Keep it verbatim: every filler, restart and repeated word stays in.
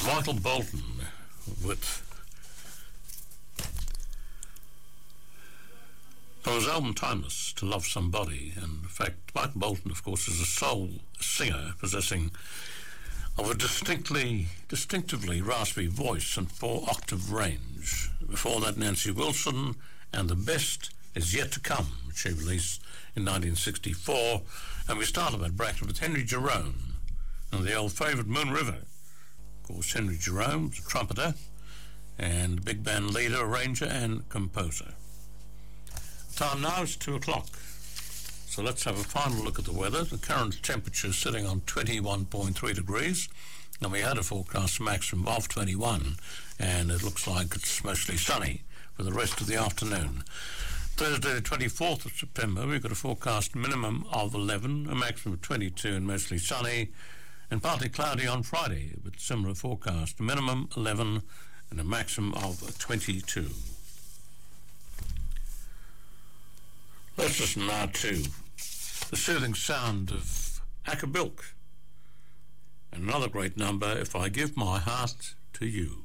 Michael Bolton with from his album Timeless, To Love Somebody. And in fact, Michael Bolton, of course, is a soul singer possessing of a distinctly, distinctively raspy voice and four-octave range. Before that, Nancy Wilson and The Best Is Yet to Come, which she released in nineteen sixty-four. And we started that bracket with Henry Jerome and the old favourite Moon River. Of course, Henry Jerome was a trumpeter and big band leader, arranger and composer. Time now is two o'clock. So let's have a final look at the weather. The current temperature is sitting on twenty-one point three degrees, and we had a forecast maximum of twenty-one, and it looks like it's mostly sunny for the rest of the afternoon. Thursday the twenty-fourth of September, we've got a forecast minimum of eleven, a maximum of twenty-two and mostly sunny, and partly cloudy on Friday with similar forecast, minimum eleven and a maximum of twenty-two. Let's listen now to the soothing sound of Acker Bilk, and another great number, If I Give My Heart to You.